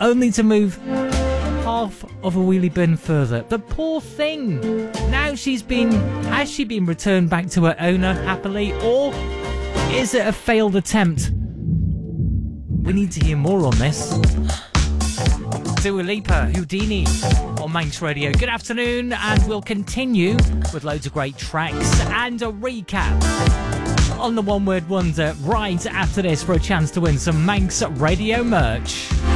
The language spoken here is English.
only to move half of a wheelie bin further. The poor thing. Now has she been returned back to her owner happily, or is it a failed attempt? We need to hear more on this. Dua Lipa, Houdini on Manx Radio. Good afternoon, and we'll continue with loads of great tracks and a recap on the One Word Wonder right after this for a chance to win some Manx Radio merch.